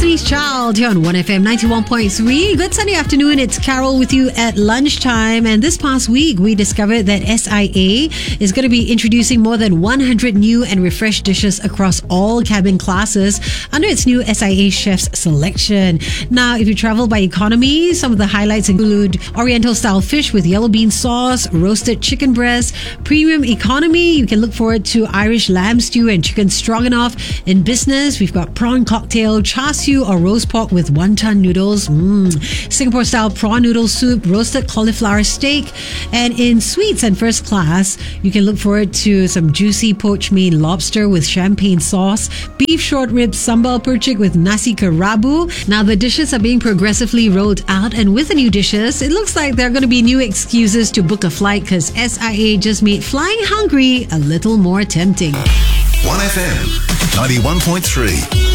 Destiny's Child here on 1FM 91.3. Good Sunday afternoon. It's Carol with you at lunchtime. And this past week, we discovered that SIA is going to be introducing more than 100 new and refreshed dishes across all cabin classes under its new SIA Chef's Selection. Now, if you travel by economy, some of the highlights include Oriental-style fish with yellow bean sauce, roasted chicken breast. Premium economy, you can look forward to Irish lamb stew and chicken stroganoff. In business, we've got prawn cocktail, char siu or roast pork with wonton noodles, Singapore-style prawn noodle soup, roasted cauliflower steak. And in suites and first class, you can look forward to some juicy poached Maine lobster with champagne sauce, beef short rib sambal percik with nasi kerabu. Now, the dishes are being progressively rolled out, and with the new dishes, it looks like there are going to be new excuses to book a flight because SIA just made flying hungry a little more tempting. 1FM 91.3